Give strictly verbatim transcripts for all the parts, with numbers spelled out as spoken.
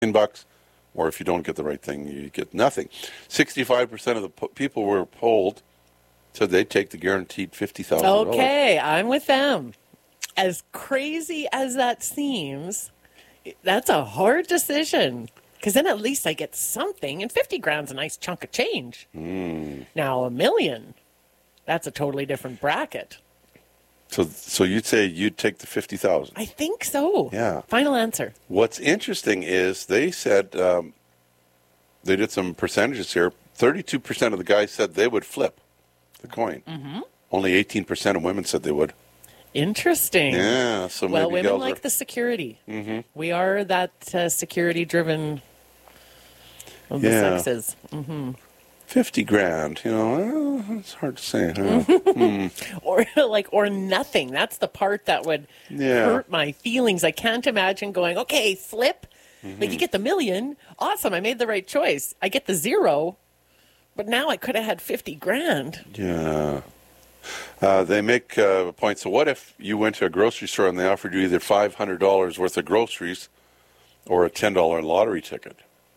bucks, or if you don't get the right thing, you get nothing. sixty-five percent of the po- people were polled said they'd take the guaranteed fifty thousand dollars. Okay, I'm with them. As crazy as that seems, that's a hard decision. Because then at least I get something, and fifty grand's a nice chunk of change. Mm. Now, a million, that's a totally different bracket. So, so you'd say you'd take the fifty thousand? I think so. Yeah. Final answer. What's interesting is they said um, they did some percentages here. Thirty-two percent of the guys said they would flip the coin. Mm-hmm. Only eighteen percent of women said they would. Interesting. Yeah. So well, maybe women gals like are... the security. Mm-hmm. We are that uh, security-driven of the Yeah. sexes. Mm-hmm. Fifty grand. You know, uh, it's hard to say. Huh? mm. Or like, or nothing. That's the part that would Yeah. hurt my feelings. I can't imagine going, okay, flip. Mm-hmm. Like, you get the million. Awesome. I made the right choice. I get the zero. But now I could have had fifty grand. Yeah. Uh, they make uh, a point. So what if you went to a grocery store and they offered you either five hundred dollars worth of groceries or a ten dollar lottery ticket?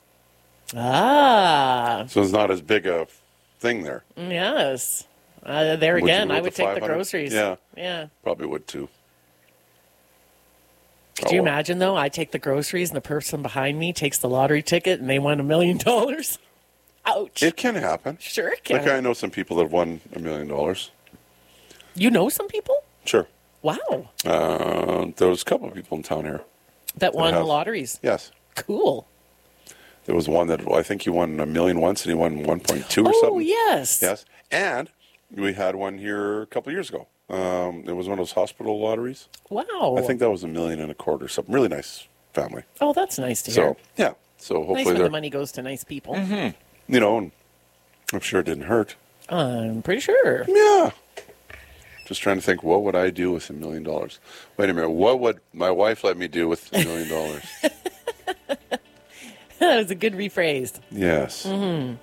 Ah. So it's not as big a thing there. Yes. Uh, there Would you again, go I with would the take the five hundred? groceries. Yeah. Yeah. Probably would too. Could Oh, you well. imagine, though? I take the groceries and the person behind me takes the lottery ticket and they won a million dollars? Ouch. It can happen. Sure it can. Like I know some people that have won a million dollars. You know some people? Sure. Wow. Uh, there was a couple of people in town here. That won have. lotteries. Yes. Cool. There was one that, well, I think he won a million once and he won one point two or Oh, something. yes. Yes. And we had one here a couple of years ago. Um, it was one of those hospital lotteries. Wow. I think that was a million and a quarter, something. Really nice family. Oh, that's nice to hear. So, yeah. So hopefully Nice when they're, the money goes to nice people. you know, and I'm sure it didn't hurt. I'm pretty sure. Yeah. Just trying to think, what would I do with a million dollars? Wait a minute. What would my wife let me do with a million dollars? That was a good rephrase. Yes. Mm-hmm.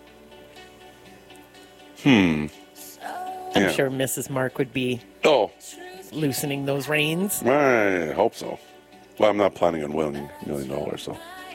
Hmm. I'm Yeah. sure Missus Mark would be Oh, loosening those reins. I hope so. Well, I'm not planning on winning a million dollars, so.